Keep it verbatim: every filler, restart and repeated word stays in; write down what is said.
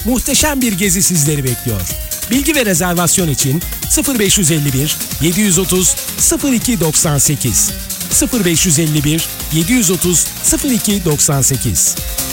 muhteşem bir gezi sizleri bekliyor. Bilgi ve rezervasyon için sıfır beş yüz elli bir yedi yüz otuz sıfır iki doksan sekiz sıfır beş yüz elli bir yedi yüz otuz sıfır iki doksan sekiz.